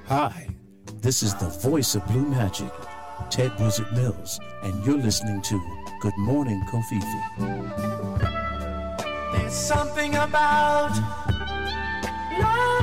Hi, this is the voice of Blue Magic, Ted Wizard Mills, and you're listening to Good Morning Kofifi. There's something about love.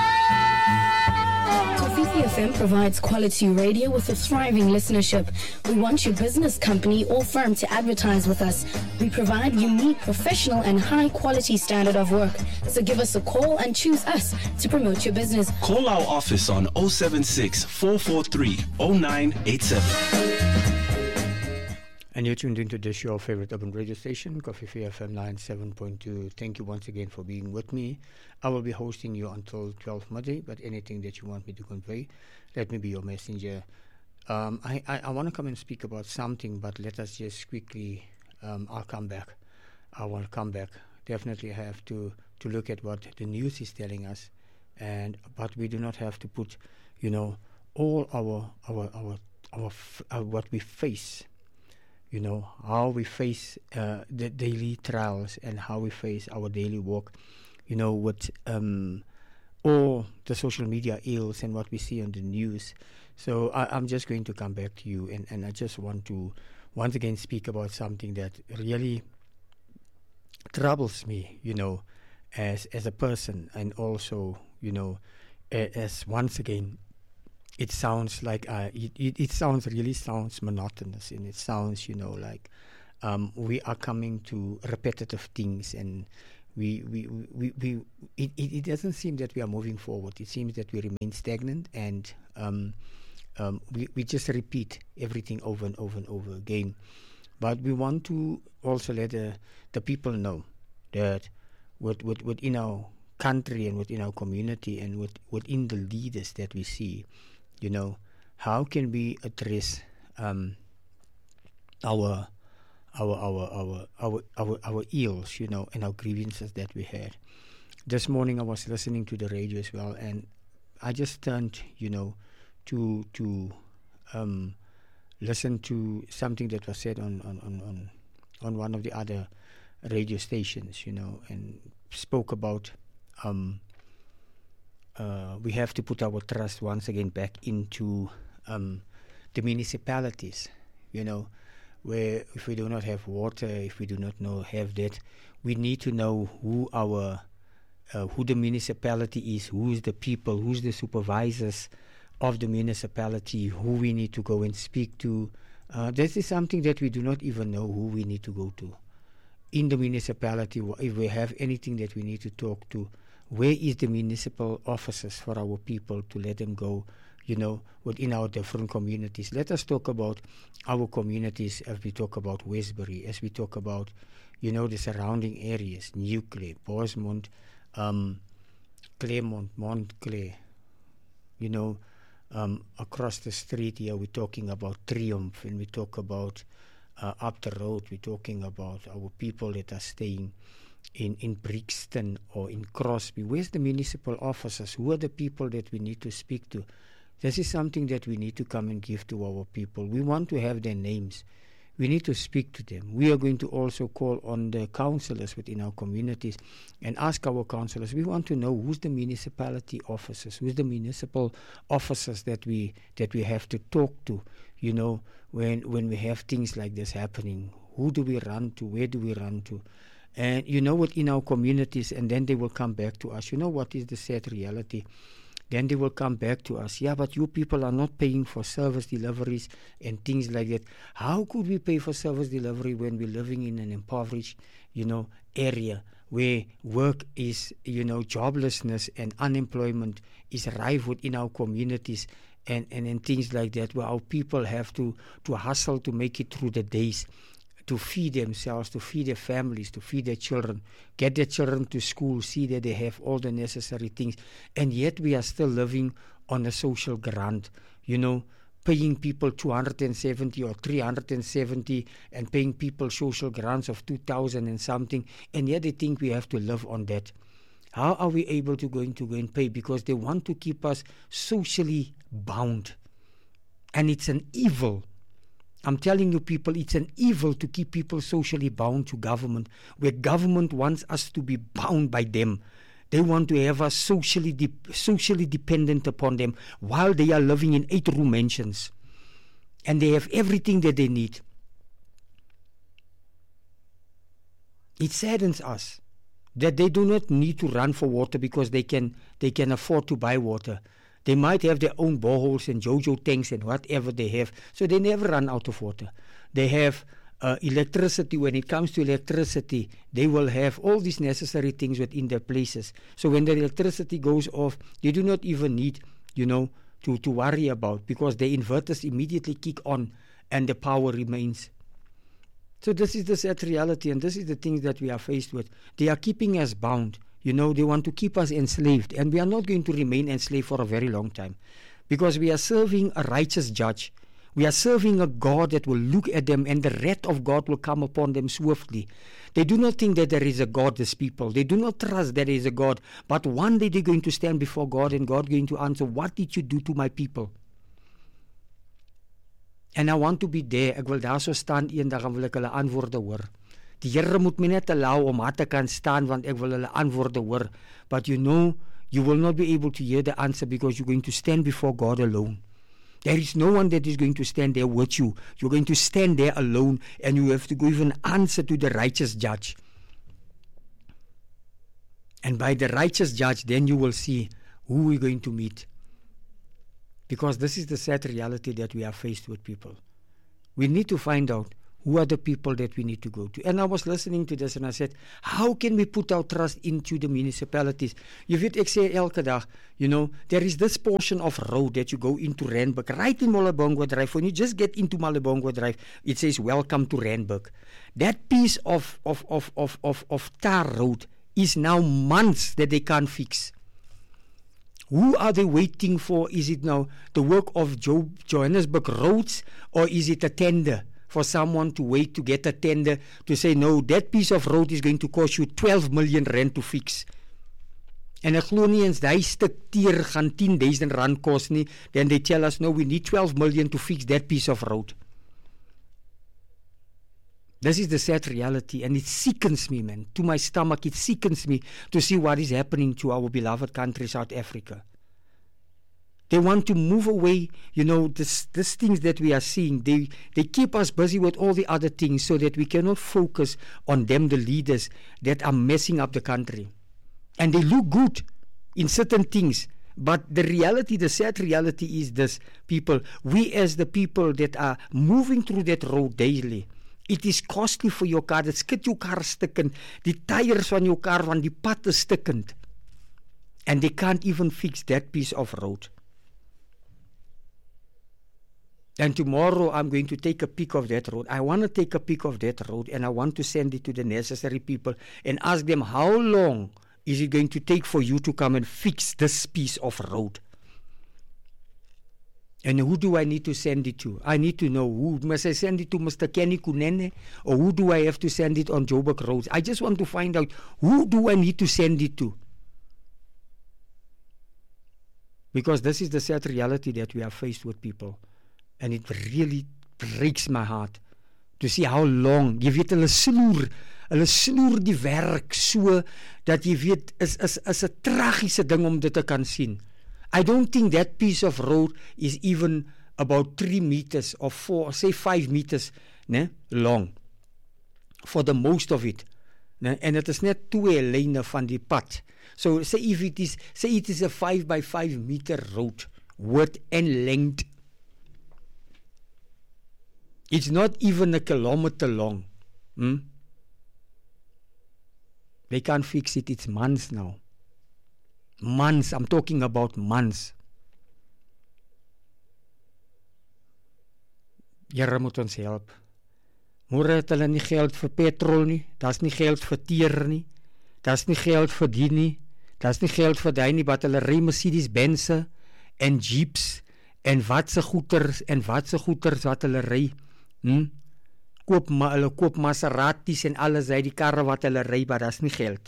Kofifi FM provides quality radio with a thriving listenership. We want your business, company, or firm to advertise with us. We provide unique, professional, and high-quality standard of work. So give us a call and choose us to promote your business. Call our office on 076 443 0987. And you're tuned into this your favorite urban radio station, Kofifi FM 97.2. Thank you once again for being with me. I will be hosting you until 12 Monday, but anything that you want me to convey, let me be your messenger. I want to come and speak about something, but let us just quickly, I'll come back. I will come back. Definitely have to look at what the news is telling us, but we do not have to put, all our what we face. How we face the daily trials and how we face our daily walk, with all the social media ills and what we see on the news. So I'm just going to come back to you, and I just want to once again speak about something that really troubles me, as a person, and also, as once again, it sounds like it sounds monotonous, and it sounds like we are coming to repetitive things, and it doesn't seem that we are moving forward. It seems that we remain stagnant, and we just repeat everything over and over and over again. But we want to also let the people know that within our country and within our community and within the leaders that we see, how can we address our ills, and our grievances that we had. This morning I was listening to the radio as well, and I just turned, to listen to something that was said on one of the other radio stations, and spoke about we have to put our trust once again back into the municipalities, where if we do not have water, if we do not have that, we need to know who the municipality is, who is the people, who's the supervisors of the municipality, who we need to go and speak to. This is something that we do not even know who we need to go to in the municipality. If we have anything that we need to talk to, where is the municipal officers for our people to let them go, within our different communities? Let us talk about our communities as we talk about Westbury, as we talk about, the surrounding areas, Newclay, Bosemont, Claremont, Montclair, across the street here we're talking about Triumph, and we talk about up the road we're talking about our people that are staying in Brixton or in Crosby. Where's the municipal officers? Who are the people that we need to speak to? This is something that we need to come and give to our people. We want to have their names. We need to speak to them. We are going to also call on the councillors within our communities and ask our councillors. We want to know who's the municipality officers, who's the municipal officers that we have to talk to, when we have things like this happening. Who do we run to? Where do we run to? And within our communities, and then they will come back to us. What is the sad reality? Then they will come back to us. Yeah, but you people are not paying for service deliveries and things like that. How could we pay for service delivery when we're living in an impoverished, area where work is, joblessness and unemployment is rife within our communities, and things like that, where our people have to hustle to make it through the days, to feed themselves, to feed their families, to feed their children, get their children to school, see that they have all the necessary things. And yet we are still living on a social grant, paying people 270 or 370 and paying people social grants of 2,000 and something. And yet they think we have to live on that. How are we able to go and pay? Because they want to keep us socially bound. And it's an evil. I'm telling you people, it's an evil to keep people socially bound to government, where government wants us to be bound by them. They want to have us socially dependent upon them while they are living in 8-room mansions. And they have everything that they need. It saddens us that they do not need to run for water because they can afford to buy water. They might have their own boreholes and JoJo tanks and whatever they have, so they never run out of water. They have electricity. When it comes to electricity, they will have all these necessary things within their places. So when the electricity goes off, they do not even need, to worry about, because the inverters immediately kick on and the power remains. So this is the sad reality, and this is the things that we are faced with. They are keeping us bound. They want to keep us enslaved, and we are not going to remain enslaved for a very long time, because we are serving a righteous judge. We are serving a God that will look at them, and the wrath of God will come upon them swiftly. They do not think that there is a God, these people. They do not trust that there is a God. But one day they're going to stand before God, and God going to answer, what did you do to my people? And I want to be there. Ek wil daar so staan, eendag wil ek hulle antwoorde hoor. Die Here moet my net allow om daar te kan staan, want ek wil hulle antwoorde hoor. But you will not be able to hear the answer because you're going to stand before God alone. There is no one that is going to stand there with you. You're going to stand there alone, and you have to give an answer to the righteous judge. And by the righteous judge, then you will see who we're going to meet. Because this is the sad reality that we are faced with, people. We need to find out who are the people that we need to go to. And I was listening to this and I said, how can we put our trust into the municipalities? Jy weet, ek sê elke dag, there is this portion of road that you go into Randburg, right in Malabongo Drive. When you just get into Malabongo Drive, it says, welcome to Randburg. That piece of tar road is now months that they can't fix. Who are they waiting for? Is it now the work of Johannesburg Roads, or is it a tender for someone to wait to get a tender to say, no, that piece of road is going to cost you 12 million rand to fix. En ek glo nie eens die stuk teer gaan 10,000 rand kos nie. Then they tell us, no, we need 12 million to fix that piece of road. This is the sad reality, and it sickens me, man. To my stomach, it sickens me to see what is happening to our beloved country, South Africa. They want to move away, these things that we are seeing. They keep us busy with all the other things so that we cannot focus on them, the leaders that are messing up the country. And they look good in certain things. But the reality, the sad reality is this, people. We as the people that are moving through that road daily, it is costly for your car. Dit skit jou kar stikkend. Die tires van jou kar, want die pad is stikkend. And they can't even fix that piece of road. And tomorrow I'm going to take a pic of that road. I want to take a pic of that road, and I want to send it to the necessary people and ask them, how long is it going to take for you to come and fix this piece of road? And who do I need to send it to? I need to know who. Must I send it to Mr. Kenny Kunene? Or who do I have to send it on Joburg Roads? I just want to find out, who do I need to send it to? Because this is the sad reality that we are faced with, people. And it really breaks my heart to see how long, jy weet, hulle sloer die werk so, dat jy weet, is 'n tragiese ding om dit te kan sien. I don't think that piece of road is even about 3 meters or 5 meters long, for the most of it. En het is net 2 lyne van die pad. So say it is a 5 by 5 meter road, width and length. It's not even a kilometer long. They can't fix it. It's months now. Months. I'm talking about months. Here moet ons help. Môre het hulle nie geld vir petrol nie. Daar's nie geld vir teer nie. Daar's nie geld vir die nie. Daar's nie geld vir daai nie, wat hulle ry Mercedes Benze en Jeeps en watse goeders wat hulle ry. Hulle koop Maseratis en alles uit die karre wat hulle ry, maar daar's nie geld.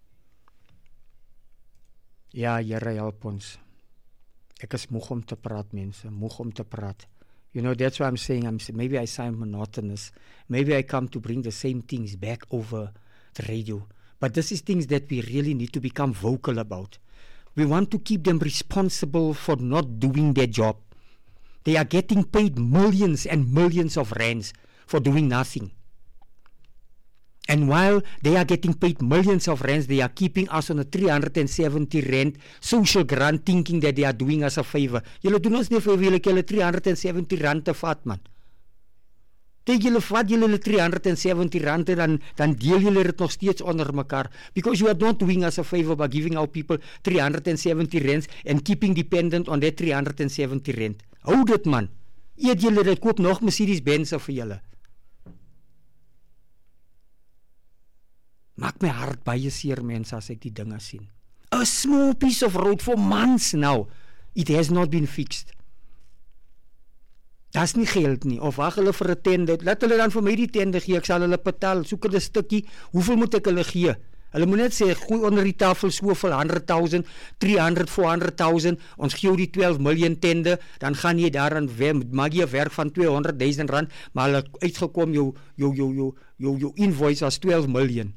Ja, Here help ons. Ek is moeg om te praat, mense, moeg om te praat. That's why I'm saying, maybe I sound monotonous. Maybe I come to bring the same things back over the radio. But this is things that we really need to become vocal about. We want to keep them responsible for not doing their job. They are getting paid millions and millions of rands for doing nothing. And while they are getting paid millions of rands, they are keeping us on a 370 rand social grant, thinking that they are doing us a favor. Julle doen ons nie vir julle 370 rand te vat, man. Tegen julle vat julle 370 rand en dan deel julle dit nog steeds onder mekaar. Because you are not doing us a favor by giving our people 370 rands and keeping dependent on that 370 rand. Hou dit, man. Eet julle dit, koop nog Mercedes-Benz vir julle. Maak my hart baie seer, mense, as ek die dinge sien. A small piece of road for months now. It has not been fixed. Das nie geld nie. Of wag hulle vir 'n tende. Laat hulle dan vir my die tende gee. Ek sal hulle betaal. Soek 'n stukkie. Hoeveel moet ek hulle gee? Hulle moet net sê, gooi onder die tafel soveel 100,000, 300, 400,000. Ons gee jou die 12 miljoen tende. Dan gaan jy daaraan maak jy 'n werk van 200,000 rand, maar hulle uitgekom jou invoice was 12 miljoen.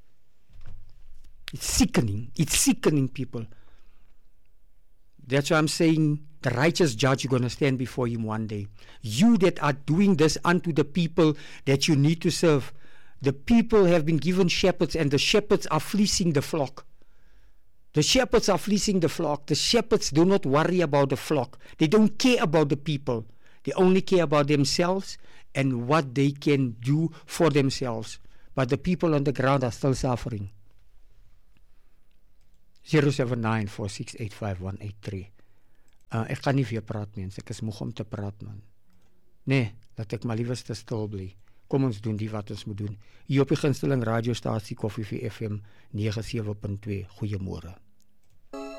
It's sickening, people. That's why I'm saying the righteous judge, you're going to stand before him one day. You that are doing this unto the people that you need to serve. The people have been given shepherds, and the shepherds are fleecing the flock. The shepherds are fleecing the flock. The shepherds do not worry about the flock. They don't care about the people. They only care about themselves and what they can do for themselves. But the people on the ground are still suffering. 07946858183. Ek kan nie weer praat, mense. Ek is moeg om te praat, man. Nee, laat ek maar liewers te stil bly. Kom ons doen die wat ons moet doen. Hier op die gunsteling radiostasie Koffie FM 97.2. Goeiemôre.